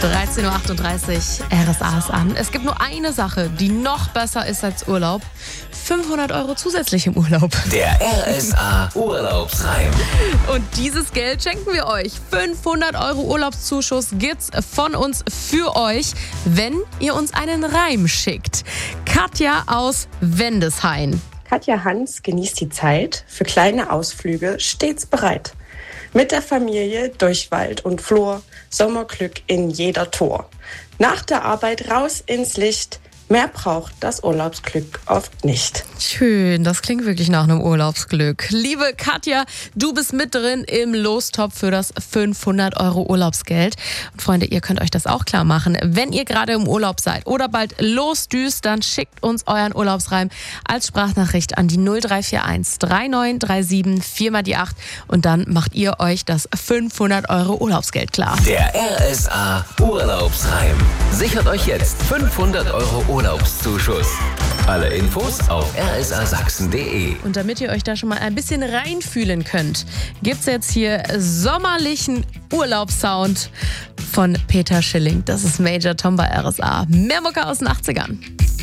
13.38 Uhr, RSA ist an. Es gibt nur eine Sache, die noch besser ist als Urlaub. 500 € zusätzlich im Urlaub. Der RSA Urlaubsreim. Und dieses Geld schenken wir euch. 500 € Urlaubszuschuss gibt's von uns für euch, wenn ihr uns einen Reim schickt. Katja aus Wendeshain. Katja Hans genießt die Zeit, für kleine Ausflüge stets bereit. Mit der Familie durch Wald und Flur, Sommerglück in jeder Tor. Nach der Arbeit raus ins Licht, mehr braucht das Urlaubsglück oft nicht. Schön, das klingt wirklich nach einem Urlaubsglück. Liebe Katja, du bist mit drin im Lostopf für das 500 € Urlaubsgeld. Und Freunde, ihr könnt euch das auch klar machen. Wenn ihr gerade im Urlaub seid oder bald losdüst, dann schickt uns euren Urlaubsreim als Sprachnachricht an die 0341 3937 4x8 und dann macht ihr euch das 500 € Urlaubsgeld klar. Der RSA Urlaubsreim. Sichert euch jetzt 500 € Urlaubszuschuss. Alle Infos auf rsasachsen.de. Und damit ihr euch da schon mal ein bisschen reinfühlen könnt, gibt's jetzt hier sommerlichen Urlaubssound von Peter Schilling. Das ist Major Tom bei RSA. Mehr Mucke aus den 80ern.